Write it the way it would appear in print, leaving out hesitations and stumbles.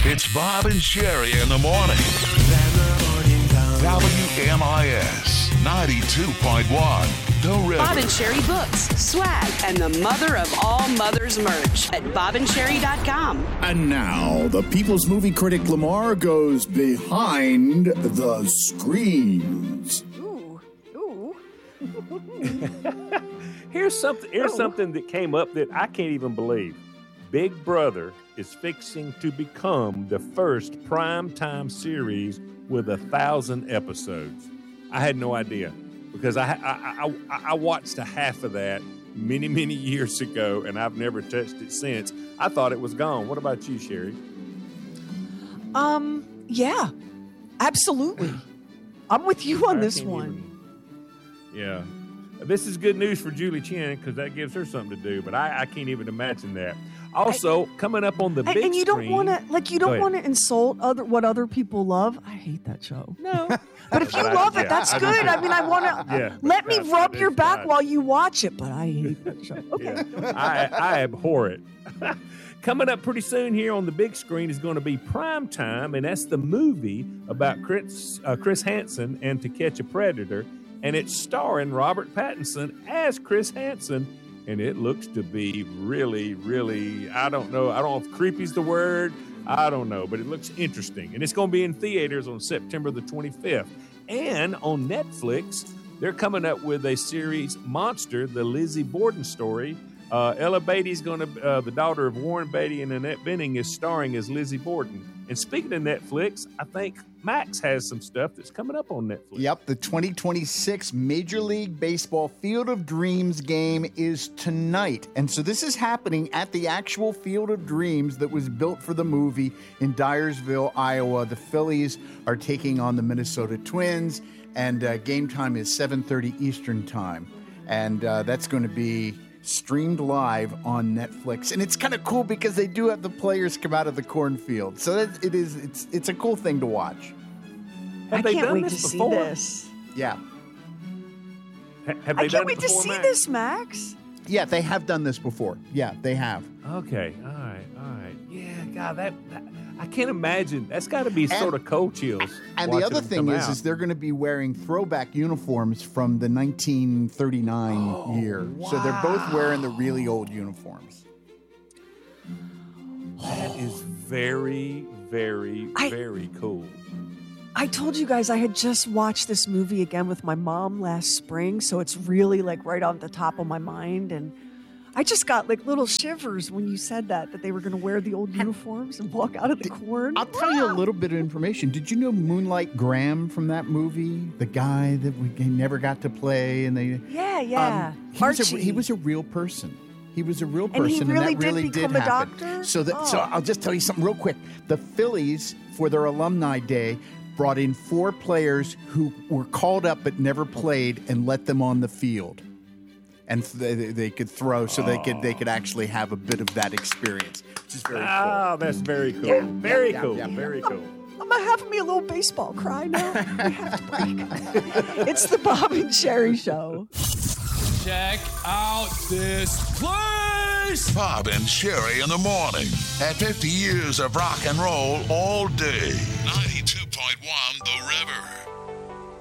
It's Bob and Sherry in the morning. WMIS 92.1, The River. Bob and Sherry books, swag, and the mother of all mothers merch at bobandSherry.com. And now, the People's Movie critic Lamar goes behind the screens. Ooh. Here's something that came up that I can't even believe. Big Brother is fixing to become the first primetime series with 1,000 episodes. I had no idea because I watched a half of that many years ago, and I've never touched it since. I thought it was gone. What about you, Sherry? Yeah, absolutely. I'm with you on this one. Yeah. This is good news for Julie Chen because that gives her something to do, but I can't even imagine that. Also, coming up on the big screen. And you don't want to insult what other people love. I hate that show. No. But if you love it, that's good. I mean, I want to let me rub your back while you watch it, but I hate that show. Okay. Yeah. I abhor it. Coming up pretty soon here on the big screen is going to be Prime Time, and that's the movie about Chris Hansen and To Catch a Predator, and it's starring Robert Pattinson as Chris Hansen. And it looks to be really, I don't know if creepy's the word. I don't know, but it looks interesting. And it's going to be in theaters on September the 25th. And on Netflix, they're coming up with a series, Monster, the Lizzie Borden story. Ella Beatty's going to, the daughter of Warren Beatty and Annette Bening, is starring as Lizzie Borden. And speaking of Netflix, I think Max has some stuff that's coming up on Netflix. Yep, the 2026 Major League Baseball Field of Dreams game is tonight. And so this is happening at the actual Field of Dreams that was built for the movie in Dyersville, Iowa. The Phillies are taking on the Minnesota Twins, and game time is 7:30 Eastern Time. And that's going to be streamed live on Netflix, and it's kind of cool because they do have the players come out of the cornfield, so it's a cool thing to watch. I can't wait to see this. Yeah. I can't wait to see this, Max. Yeah, they have done this before. Yeah, they have. Okay, all right. Yeah, God, that I can't imagine. That's got to be sort of cold chills. And the other thing is they're going to be wearing throwback uniforms from the 1939 year. Wow. So they're both wearing the really old uniforms. That is very cool. I told you guys I had just watched this movie again with my mom last spring, so it's really like right on the top of my mind, and I just got like little shivers when you said that they were going to wear the old uniforms and walk out of the corn. I'll tell you a little bit of information. Did you know Moonlight Graham from that movie? The guy that we never got to play, and they Yeah. He was a real person. He was a real person, and he really and that really did become a happen. doctor. So I'll just tell you something real quick. The Phillies, for their alumni day, brought in 4 players who were called up but never played and let them on the field. And they could throw, so they could actually have a bit of that experience, which is very cool. Oh, that's very cool. Yeah. Very cool. Very cool. I'm having me a little baseball cry now. We have to break. It's the Bob and Sherry Show. Check out this place. Bob and Sherry in the morning. At 50 years of rock and roll all day. 92.